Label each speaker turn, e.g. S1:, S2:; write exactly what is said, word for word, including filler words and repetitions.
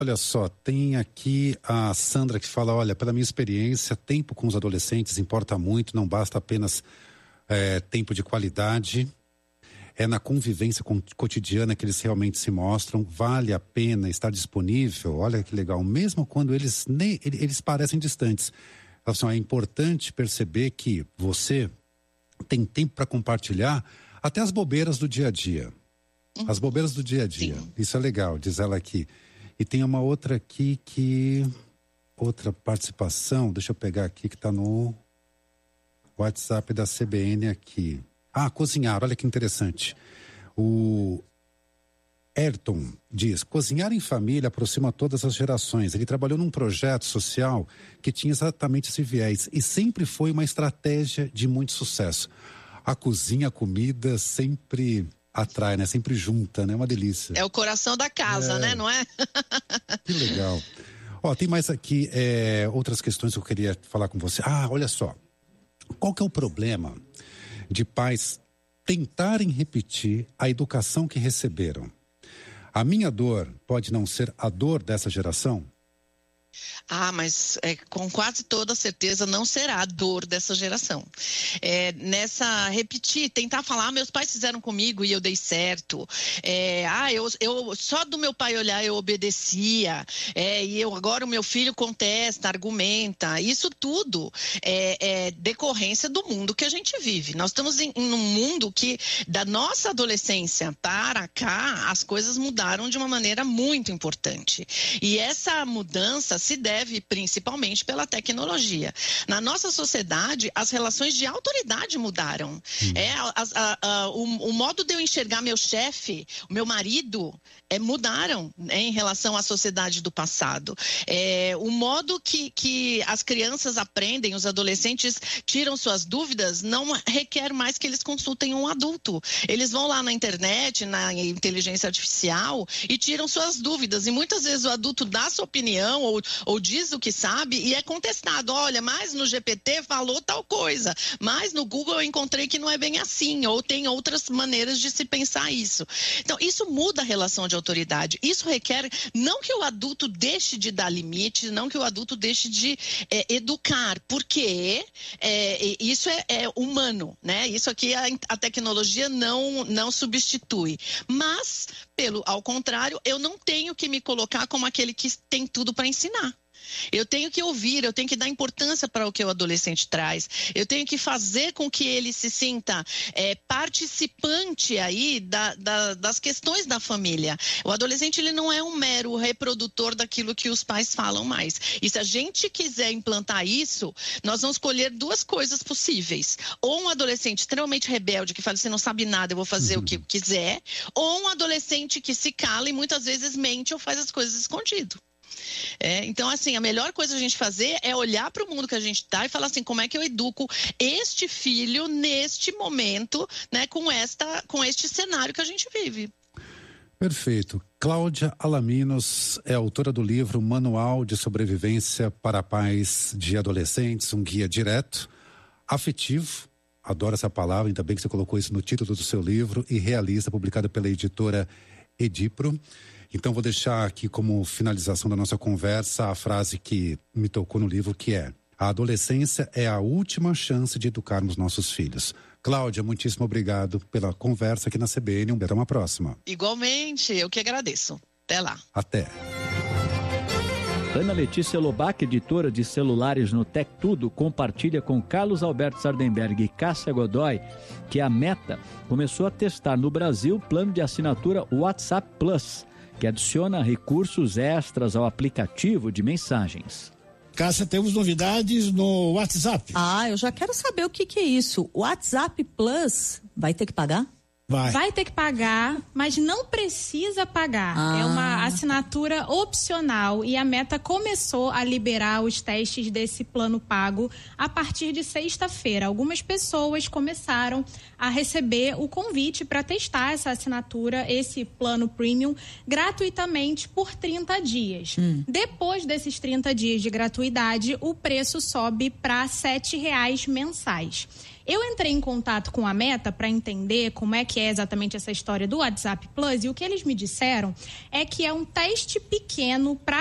S1: Olha só, tem aqui a Sandra que fala, olha, pela minha experiência, tempo com os adolescentes importa muito, não basta apenas é, tempo de qualidade, é na convivência cotidiana que eles realmente se mostram, vale a pena estar disponível, olha que legal, mesmo quando eles, nem, eles parecem distantes. Assim, é importante perceber que você tem tempo para compartilhar até as bobeiras do dia a dia. As bobeiras do dia a dia. Sim. Isso é legal, diz ela aqui. E tem uma outra aqui que... Outra participação, deixa eu pegar aqui que está no WhatsApp da C B N aqui. Ah, cozinhar, olha que interessante. O Ayrton diz, cozinhar em família aproxima todas as gerações. Ele trabalhou num projeto social que tinha exatamente esse viés e sempre foi uma estratégia de muito sucesso. A cozinha, a comida sempre... atrai, né? Sempre junta, né? Uma delícia.
S2: É o coração da casa, é. né? Não é?
S1: Que legal. Ó, tem mais aqui é, outras questões que eu queria falar com você. Ah, olha só. Qual que é o problema de pais tentarem repetir a educação que receberam? A minha dor pode não ser a dor dessa geração?
S2: Ah, mas é, com quase toda certeza não será a dor dessa geração. É, nessa, repetir, tentar falar, ah, meus pais fizeram comigo e eu dei certo. É, ah, eu, eu, só do meu pai olhar eu obedecia. É, e eu, agora o meu filho contesta, argumenta. Isso tudo é, é decorrência do mundo que a gente vive. Nós estamos em, em um mundo que, da nossa adolescência para cá, as coisas mudaram de uma maneira muito importante. E essa mudança se deve principalmente pela tecnologia. Na nossa sociedade, as relações de autoridade mudaram. Hum. É, a, a, a, o, o modo de eu enxergar meu chefe, o meu marido, é, mudaram, né, em relação à sociedade do passado. É, o modo que, que as crianças aprendem, os adolescentes tiram suas dúvidas, não requer mais que eles consultem um adulto. Eles vão lá na internet, na inteligência artificial e tiram suas dúvidas. E muitas vezes o adulto dá sua opinião ou ou diz o que sabe e é contestado. Olha, mas no G P T falou tal coisa, mas no Google eu encontrei que não é bem assim, ou tem outras maneiras de se pensar isso. Então, isso muda a relação de autoridade. Isso requer não que o adulto deixe de dar limite, não que o adulto deixe de é, educar, porque é, isso é, é humano, né? Isso aqui a, a tecnologia não, não substitui. Mas, pelo, ao contrário, eu não tenho que me colocar como aquele que tem tudo para ensinar. Eu tenho que ouvir, eu tenho que dar importância para o que o adolescente traz. Eu tenho que fazer com que ele se sinta é, participante aí da, da, das questões da família. O adolescente, ele não é um mero reprodutor daquilo que os pais falam mais. E se a gente quiser implantar isso, nós vamos escolher duas coisas possíveis. Ou um adolescente extremamente rebelde, que fala, você não sabe nada, eu vou fazer uhum. o que eu quiser. Ou um adolescente que se cala e muitas vezes mente ou faz as coisas escondido. É, então, assim, a melhor coisa a gente fazer é olhar para o mundo que a gente está e falar assim, como é que eu educo este filho neste momento, né, com, esta, com este cenário que a gente vive.
S1: Perfeito. Cláudia Alaminos é autora do livro Manual de Sobrevivência para Pais de Adolescentes, um guia direto, afetivo, adoro essa palavra, ainda bem que você colocou isso no título do seu livro, e realista, publicado pela editora Edipro. Então, vou deixar aqui como finalização da nossa conversa a frase que me tocou no livro, que é: a adolescência é a última chance de educarmos nossos filhos. Cláudia, muitíssimo obrigado pela conversa aqui na C B N. Até uma próxima.
S2: Igualmente, eu que agradeço. Até lá.
S1: Até.
S3: Ana Letícia Lobac, editora de celulares no Tec Tudo, compartilha com Carlos Alberto Sardenberg e Cássia Godoy que a Meta começou a testar no Brasil o plano de assinatura WhatsApp Plus, que adiciona recursos extras ao aplicativo de mensagens.
S4: Cássia, temos novidades no WhatsApp.
S5: Ah, eu já quero saber o que que é isso. O WhatsApp Plus vai ter que pagar?
S4: Vai.
S6: Vai ter que pagar, mas não precisa pagar.
S5: Ah.
S6: É uma assinatura opcional e a Meta começou a liberar os testes desse plano pago a partir de sexta-feira. Algumas pessoas começaram a receber o convite para testar essa assinatura, esse plano premium, gratuitamente por trinta dias. Hum. Depois desses trinta dias de gratuidade, o preço sobe para sete reais mensais. Eu entrei em contato com a Meta para entender como é que é exatamente essa história do WhatsApp Plus, e o que eles me disseram é que é um teste pequeno para